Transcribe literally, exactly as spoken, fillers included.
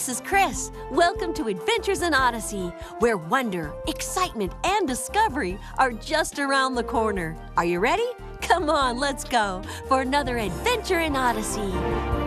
this is Chris. Welcome to Adventures in Odyssey, where wonder, excitement, and discovery are just around the corner. Are you ready? Come on, let's go for another adventure in Odyssey.